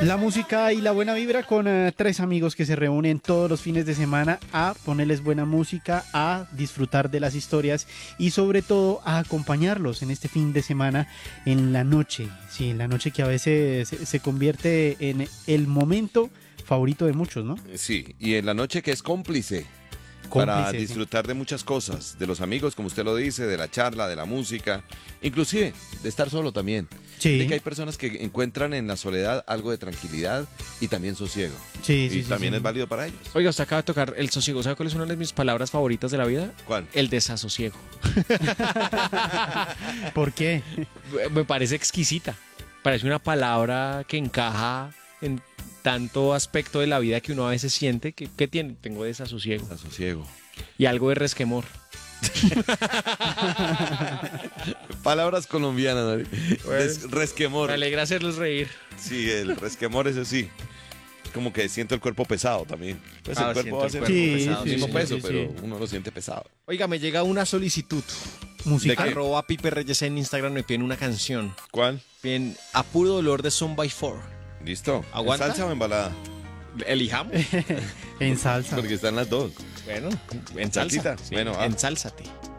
La música y la buena vibra con tres amigos que se reúnen todos los fines de semana a ponerles buena música, a disfrutar de las historias y sobre todo a acompañarlos en este fin de semana en la noche. Sí, en la noche que a veces se convierte en el momento favorito de muchos, ¿no? Sí, y en la noche que es cómplice. Para Cómplice, sí. disfrutar de muchas cosas, de los amigos, como usted lo dice, de la charla, de la música, inclusive de estar solo también. Sí. De que hay personas que encuentran en la soledad algo de tranquilidad y también sosiego. Sí, Y sí, sí, también sí. es válido para ellos. Oiga, usted acaba de tocar el sosiego. ¿Sabe cuál es una de mis palabras favoritas de la vida? ¿Cuál? El desasosiego. ¿Por qué? Me parece exquisita. Parece una palabra que encaja en tanto aspecto de la vida que uno a veces siente que tiene. Tengo desasosiego. Desasosiego. Y algo de resquemor. Palabras colombianas, ¿no? Pues, Resquemor. Me alegra hacerlos reír. Sí, el resquemor, eso sí. Es como que siento el cuerpo pesado también. Pues el cuerpo va a ser siento el Sí, cuerpo pesado. sí, mismo sí, peso, sí, pero sí. uno lo siente pesado. Oiga, me llega una solicitud. Música. ¿De qué? Arroba Pipe Reyes en Instagram, me piden una canción. ¿Cuál? Piden A Puro Dolor de Son by Four. ¿Listo? ¿Aguanta? ¿En salsa o en balada? Elijamos. En salsa. Porque están las dos. Bueno, en Salsita. salsa. Sí, Bueno, ensálzate.